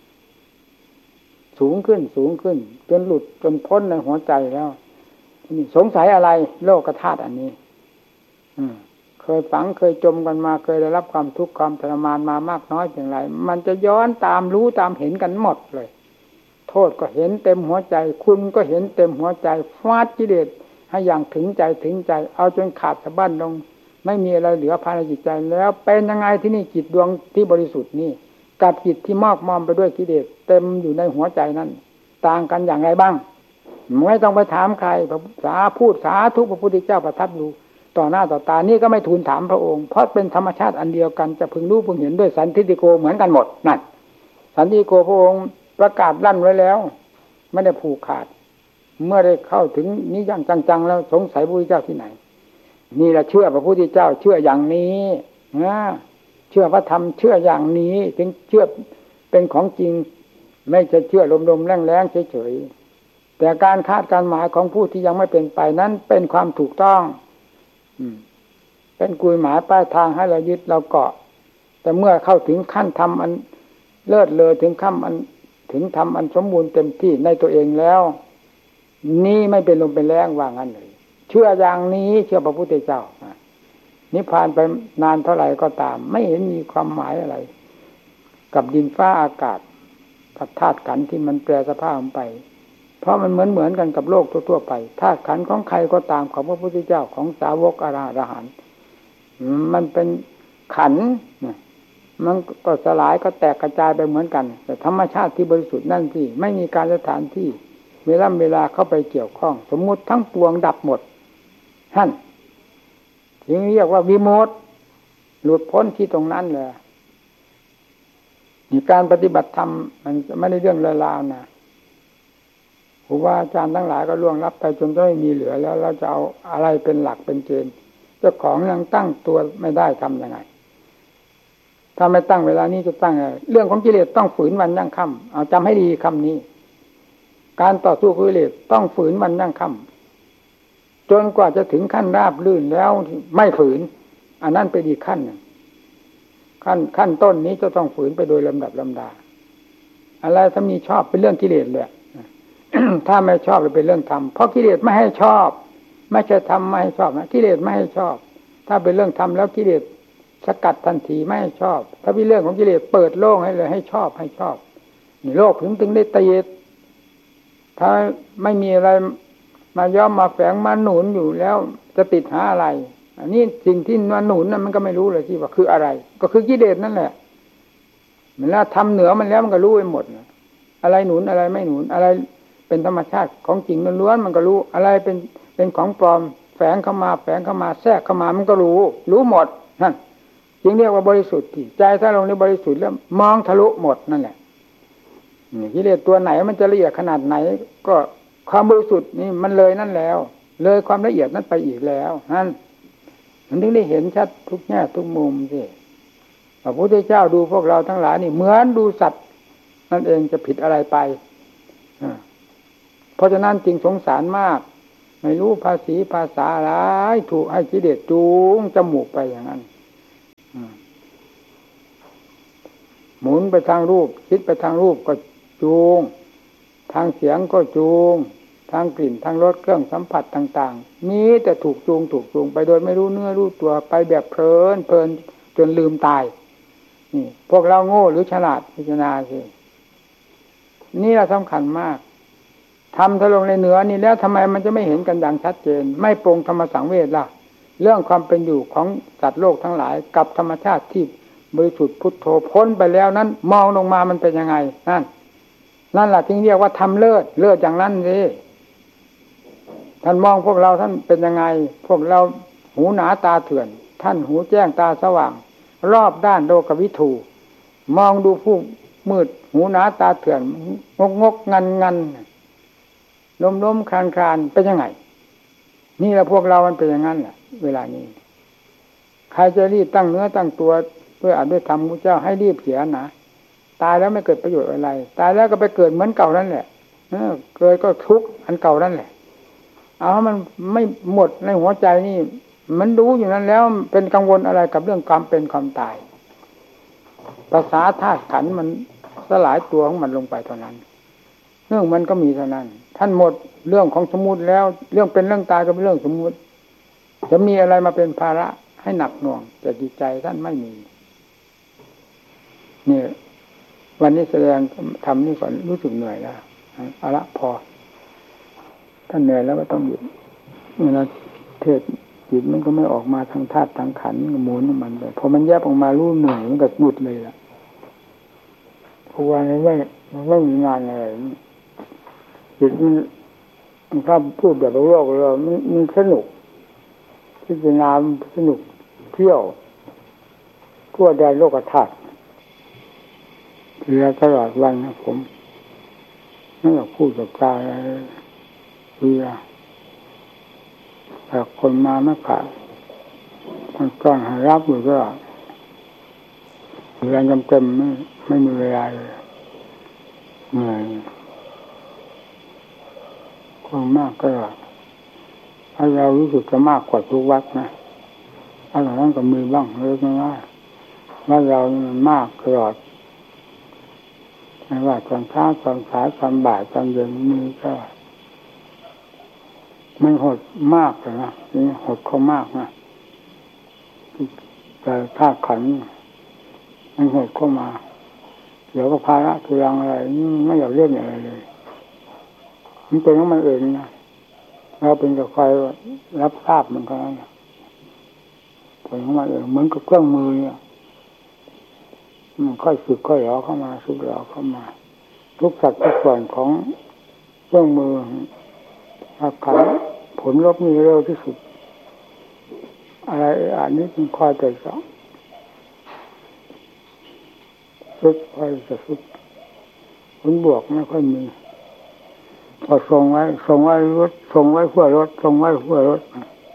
สูงขึ้นสูงขึ้นจนหลุดจนพ้นในหัวใจแล้วนี่สงสัยอะไรโลกธาตุอันนี้อืมเคยฝังเคยจมกันมาเคยได้รับความทุกข์ความทรมานมามากน้อยอย่างไรมันจะย้อนตามรู้ตามเห็นกันหมดเลยโทษก็เห็นเต็มหัวใจคุณก็เห็นเต็มหัวใจฟาดกิเลสให้อย่างถึงใจถึงใจเอาจนขาดสะบั้นลงไม่มีอะไรเหลือภายในจิตใจแล้วเป็นยังไงที่นี่จิตดวงที่บริสุทธิ์นี่กับจิตที่มอกมอมไปด้วยกิเลสเต็มอยู่ในหัวใจนั้นต่างกันอย่างไรบ้างไม่ต้องไปถามใครสาพูดสาธุพระพุทธเจ้าประทับอยู่ต่อหน้าต่อตานี่ก็ไม่ทูลถามพระองค์เพราะเป็นธรรมชาติอันเดียวกันจะพึงรู้พึงเห็นด้วยสันทิฏฐิโกเหมือนกันหมดนั่นสันทิฏฐิโกพระองค์ประกาศลั่นไว้แล้วไม่ได้ผูกขาดเมื่อได้เข้าถึงนี้อย่างจังๆแล้วสงสัยพระพุทธเจ้าที่ไหนนี่แหละเชื่อพระพุทธเจ้าเชื่ออย่างนี้นะเชื่อพระธรรมเชื่ออย่างนี้ถึงเชื่อเป็นของจริงไม่จะเชื่อลมๆแรงๆเฉยๆแต่การคาดการหมายของผู้ที่ยังไม่เป็นไปนั้นเป็นความถูกต้องเป็นกุยหมายป้ายทางให้เรายึดเราเกาะแต่เมื่อเข้าถึงขั้นธรรมอันเลิศเลอถึงขั้นอันถึงธรรมอันสมบูรณ์เต็มที่ในตัวเองแล้วนี่ไม่เป็นลมเป็นแรงว่างั้นเลยเชื่ออย่างนี้เชื่อพระพุทธเจ้านิพพานไปนานเท่าไหร่ก็ตามไม่เห็นมีความหมายอะไรกับดินฟ้าอากาศกับธาตุขันธ์ที่มันแปรสภาพไปเพราะมันเหมือนเหมือนกันกับโลกทั่วๆไปธาตุขันธ์ของใครก็ตามของพระพุทธเจ้าของสาวกอรหันต์มันเป็นขันธ์มันก็สลายก็แตกกระจายไปเหมือนกันแต่ธรรมชาติที่บริสุทธิ์นั่นที่ไม่มีการสถานที่เวลาเวลาเข้าไปเกี่ยวข้องสมมุติทั้งปวงดับหมดท่านจึงเรียกว่าวิโมทย์หลุดพ้นที่ตรงนั้นเลยนี่การปฏิบัติธรรมมันไม่ได้เรื่องเลวๆนะครูบาอาจารย์ทั้งหลายก็ล่วงลับไปจนไม่มีเหลือแล้วเราจะเอาอะไรเป็นหลักเป็นเกณฑ์เจ้าของยังตั้งตัวไม่ได้ทำยังไงถ้าไม่ตั้งเวลานี้จะตั้งอะไรเรื่องของกิเลสต้องฝืนวันยั่งค่ำเอาจำให้ดีคำนี้การต่อสู้กิเลสต้องฝืนวันยั่งค่ำจนกว่าจะถึงขั้นราบลื่นแล้วไม่ฝืนอันนั้นเป็นอีกขั้นหนึ่งขั้นขั้นต้นนี้จะต้องฝืนไปโดยลำดับลำดาอะไรถ้ามีชอบเป็นเรื่องกิเลสเลย ถ้าไม่ชอบจะเป็นเรื่องธรรมเพราะกิเลสไม่ให้ชอบไม่ใช่ธรรมไม่ให้ชอบนะกิเลสไม่ให้ชอบถ้าเป็นเรื่องธรรมแล้วกิเลสสกัดทันทีไม่ให้ชอบถ้าเป็นเรื่องของกิเลสเปิดโล่งให้เลยให้ชอบให้ชอบนี่โลกถึงถึงได้ตีถ้าไม่มีอะไรมาย้อมมาแฝงมาหนุนอยู่แล้วจะติดหาอะไรอันนี้สิ่งที่มาหนุนนั้นมันก็ไม่รู้เลยที่ว่าคืออะไรก็คือกิเลสนั่นแหละเวลาทำเหนือมันแล้วมันก็รู้ไปหมดนะอะไรหนุนอะไรไม่หนุนอะไรเป็นธรรมชาติของจริงล้วนๆมันก็รู้อะไรเป็นเป็นของปลอมแฝงเข้ามาแฝงเข้ามาแทรกเข้ามามันก็รู้รู้หมดนั่นจึงเรียกว่าบริสุทธิ์ใจถ้าลงในบริสุทธิ์แล้วมองทะลุหมดนั่นแหละกิเลสตัวไหนมันจะละเอียดขนาดไหนก็ความบริสุทธิ์นี่มันเลยนั่นแล้วเลยความละเอียดนั้นไปอีกแล้วนั่นมันถึงได้เห็นชัดทุกแง่ทุกมุมสิพระพุทธเจ้าดูพวกเราทั้งหลายนี่เหมือนดูสัตว์นั่นเองจะผิดอะไรไปเพราะฉะนั้นจึงสงสารมากไม่รู้ภาษีภาษาอะไรถูกให้กิเลสจูงจมูกไปอย่างนั้นหมุนไปทางรูปคิดไปทางรูปก็จูงทางเสียงก็จูงทางกลิ่นทางรสเครื่องสัมผัสต่างๆมีแต่ถูกจูงถูกจูงไปโดยไม่รู้เนื้อรู้ตัวไปแบบเพลินเพลินจนลืมตายนี่พวกเราโง่หรือฉลาดพิจารณาสินี่เราสำคัญมากทำทะลงในเหนือนี่แล้วทำไมมันจะไม่เห็นกันอย่างชัดเจนไม่ปรงธรรมสังเวชล่ะเรื่องความเป็นอยู่ของสัตว์โลกทั้งหลายกับธรรมชาติที่บริสุทธิ์พุทโธพ้นไปแล้วนั้นมองลงมามันเป็นยังไงนั่นนั่นแหละจึงเรียกว่าทำเลิศเลิศอย่างนั้นสิท่านมองพวกเราท่านเป็นยังไงพวกเราหูหนาตาเถื่อนท่านหูแจ้งตาสว่างรอบด้านโลกวิถูมองดูผู้มืดหูหนาตาเถื่อนงกงกงันงันล้มล้มคลานคลานเป็นยังไงนี่แหละพวกเรามันเป็นอย่างนั้นแหละเวลานี้ใครจะรีบตั้งเนื้อตั้งตัวด้วยอาจด้วยธรรมพระเจ้าให้รีบเสียนะตายแล้วไม่เกิดประโยชน์อะไรตายแล้วก็ไปเกิดเหมือนเก่านั่นแหละเออเกิดก็ทุกข์อันเก่านั่นแหละเอามันไม่หมดในหัวใจนี่มันรู้อยู่นั้นแล้วเป็นกังวลอะไรกับเรื่องความเป็นความตายภาษาธาตุขันธ์มันสลายตัวของมันลงไปเท่านั้นเรื่องมันก็มีเท่านั้นท่านหมดเรื่องของสมมุติแล้วเรื่องเป็นเรื่องตายก็เป็นเรื่องสมมุติจะมีอะไรมาเป็นภาระให้หนักหน่วงแต่จิตใจท่านไม่มีนี่วันนี้แสดงทำนี่ก่อนรู้สึกเหนื่อยแล้วเอาละพอท่านเหนื่อยแล้วก็ต้องหยุดเวลาเทศจิตมันก็ไม่ออกมาทางธาตุทางขันธ์หมุนมันไปพอมันแยบออกมารู้เหนื่อยมันก็หยุดเลยล่ะเพราะว่าไม่มันไม่มีงานอะไรจิตมันถ้าพูดแบบโลกเรามันสนุกพิจารณาสนุกเที่ยวทั่วแดนโลกธาตุเรียนตลอดวันนะผมไม่อยากพูดกับกายเรียนแต่คนมาไม่ขาดมันต้องหารับอยู่ก็เรียนจำเต็มไม่ไม่มีเวลาเลยเหนื่อยคนมากก็ถ้าเรารู้สึกจะมากกว่าทุกวัดนะอะไรนั้นก็มีบ้างเล็กน้อยว่าเรามันมากตลอดไม่ว่าตอนเช้าตอนสายตอนบ่ายตอนเย็นมีก็มันหดมากเลยนะนี่หดเขามากนะแต่ถ้าขันมันหดเข้ามาเดี๋ยวก็ภาระทุรังอะไรนี่ไม่อยากเล่นอะไรเลยมันเป็นของมันเองนะเราเป็นกับใครรับทราบมันก็นั้นเป็นของมันเองเหมือนกับเครื่องมือเนี่ยมันค่อยสึกค่อยหล่อเข้ามาสึกหล่อเข้ามาทุกสัดทุกส่วนของเครื่องมืออาการผลลบนี่เร็วที่สุดอะไรอันนี้มันค่อยแต่สองสุดค่อยจะสุดผลบวกไม่ค่อยมีพอส่งไว้ส่งไว้รถส่งไว้เพื่อรถส่งไว้เพื่อรถ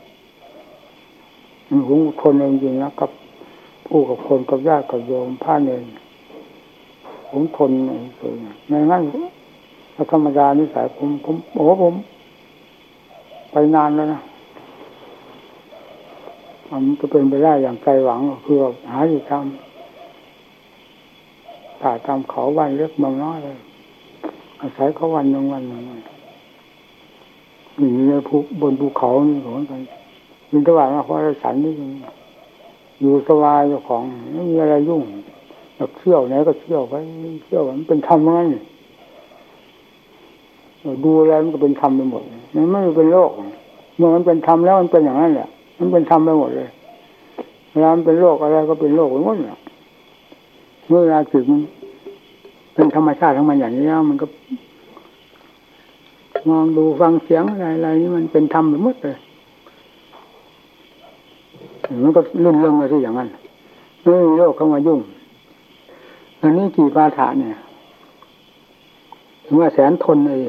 มันหุงคนเองจริงนะกับผู้กับคนกับญาติกับโยมผ้าเนรผมทนเลยไม่งั้นธรรมดานิสัยผมผมโอ้ผมไปนานแล้วนะมันจะเป็นไปได้อย่างใจหวังคือหาอยู่ทำถ่ายตามเขาวันเล็กเมืองน้อยเลยอาศัยเขาวันหนึ่งวันหนึ่งอยู่ในภูบนภูเขานี่เหมือนกันยินตะวันมาเพราะอะไรฉันนี่อยู่สบายเจ้าของไม่มีอะไรยุ่งอยากเที่ยวไหนก็เที่ยวไปเที่ยวมันเป็นธรรมงั้นดูอะไรมันก็เป็นธรรมไปหมดมันไม่เป็นโลกเมื่อมันเป็นธรรมแล้วมันเป็นอย่างนั้นแหละมันเป็นธรรมไปหมดเลยเวลามันเป็นโลกอะไรก็เป็นโลกไปหมดเนี่ยเมื่อเวลาจิตมันเป็นธรรมชาติของมันอย่างนี้แล้วมันก็มองดูฟังเสียงอะไรๆนี่มันเป็นธรรมไปหมดเลยมันก็ลื่นเรื่องอะไรที่อย่างนั้นไม่มีโลกเข้ามายุ่งอันนี้กี่ปาฐานเนี่ยถึงว่าแสนทนเลย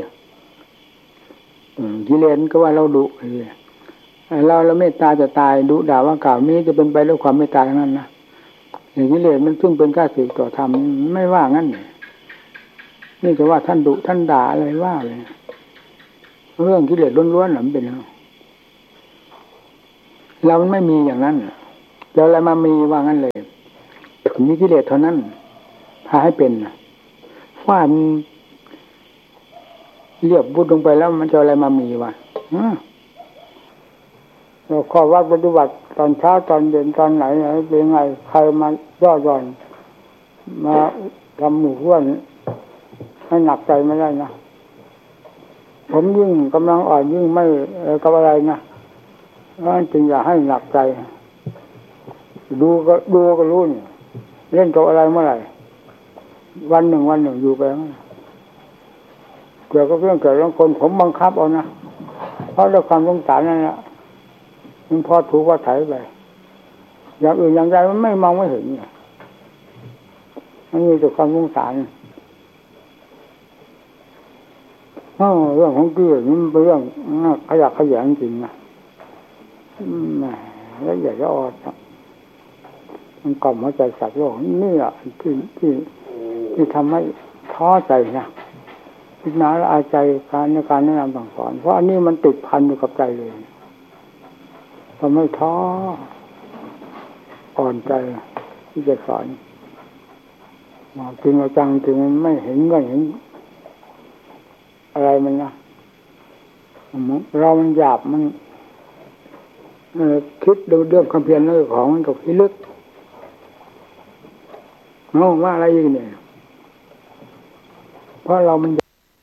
กิเลสก็ว่าเราดุเลยเราเราเมตตาจะตายดุด่าว่ากล่าวนี้จะเป็นไปด้วยความเมตตาทั้งนั้นนะอย่างกิเลสมันซึ่งเป็นข้าศึกต่อธรรมไม่ว่างั้นนี่จะว่าท่านดุท่านด่าอะไรว่าเลยเรื่องกิเลสล้วนๆหรือมันเป็นแล้วเรามันไม่มีอย่างนั้นแล้วอะไรมามีว่างั้นเลยมีกิเลสเท่านั้นพาให้เป็นนะฟาดเรียบบุดลงไปแล้วมันจะอะไรมามีวะเราข้อวัดปฏิบัติตอนเช้าตอนเย็นตอนไหนเป็นไงใครมาย่อหย่อนมาทำหมู่ห้วนให้หนักใจไม่ได้นะผมยิ่งกำลังอ่อนยิ่งไม่กับอะไรนะนั่นจึงอย่าให้หนักใจดูก็ดูก็รู้นี่เล่นกับอะไรเมื่อไหร่วันหนึ่งวันหนึ่งอยู่ไปเกี่ยวกับเรื่องเกี่ยวกับคนผมบังคับเอานะเพราะด้วยความสงสารนั่นแหละมันพอถูกว่าไถไปอย่างอื่นอย่างใดมันไม่มองไม่เห็นเนี่ยมันมีแต่ความสงสารเรื่องของเกี่ยวนี่มันเป็นเรื่องขยักขยันจริงนะแล้วอย่าจะอดมันกล่อมหัวใจสัตว์โลกนี่แหละที่ที่ที่ทำให้ท้อใจนะพิจารณาและอาใจการในการแนะนำสั่งสอนเพราะอันนี้มันติดพันอยู่กับใจเลยทำให้ท้ออ่อนใจที่จะสอนจริงเอาจังจริงมันไม่เห็นก็เห็นอะไรมันนะเรามันหยาบมันคิดดูเรื่องความเพียรเรื่องของมันตกที่ลึกงงว่าอะไรอีกเนี่ยเพราะเรามัน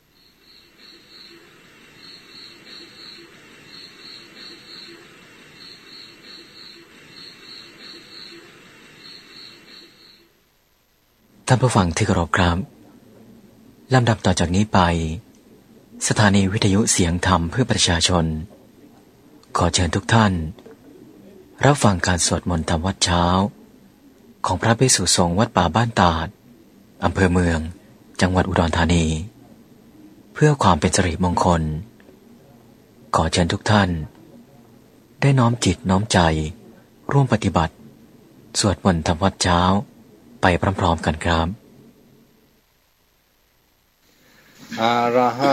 ท่านผู้ฟังที่เคารพครับลำดับต่อจากนี้ไปสถานีวิทยุเสียงธรรมเพื่อประชาชนขอเชิญทุกท่านรับฟังการสวดมนต์ธรรมวัดเช้าของพระภิกษุสงฆ์วัดป่าบ้านตาดอำเภอเมืองจังหวัดอุดรธานีเพื่อความเป็นสิริมงคลขอเชิญทุกท่านได้น้อมจิตน้อมใจร่วมปฏิบัติสวดมนต์ธรรมวัดเช้าไปพร้อมๆกันครับอะระหะ